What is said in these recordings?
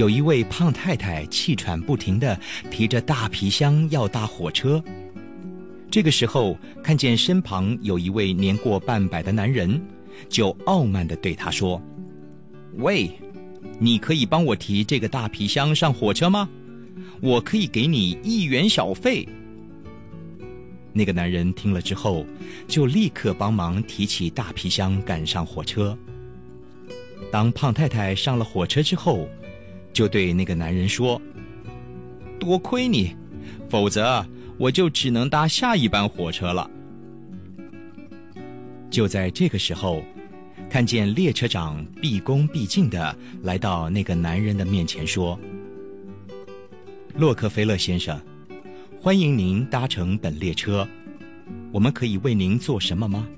有一位胖太太气喘不停地提着大皮箱要搭火车。这个时候看见身旁有一位年过半百的男人，就傲慢地对他说：喂，你可以帮我提这个大皮箱上火车吗？我可以给你1元小费。那个男人听了之后，就立刻帮忙提起大皮箱赶上火车。当胖太太上了火车之后，就对那个男人说：多亏你，否则我就只能搭下一班火车了。就在这个时候，看见列车长毕恭毕敬地来到那个男人的面前说：洛克菲勒先生，欢迎您搭乘本列车，我们可以为您做什么吗？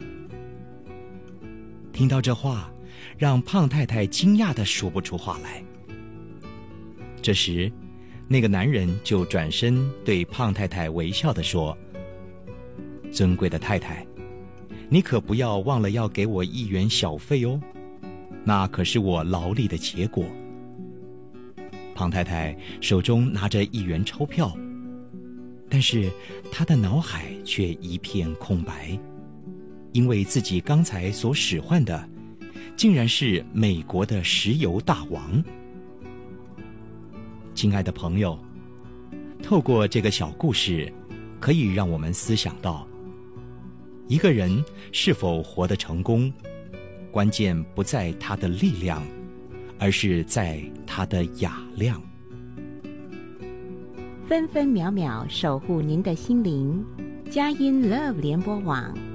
听到这话，让胖太太惊讶地说不出话来。这时，那个男人就转身对胖太太微笑地说：尊贵的太太，你可不要忘了要给我1元小费哦，那可是我劳力的结果。胖太太手中拿着1元钞票，但是她的脑海却一片空白，因为自己刚才所使唤的竟然是美国的石油大王。亲爱的朋友，透过这个小故事，可以让我们思想到，一个人是否活得成功，关键不在他的力量，而是在他的雅量。 分分秒秒守护您的心灵，佳音 Love 联播网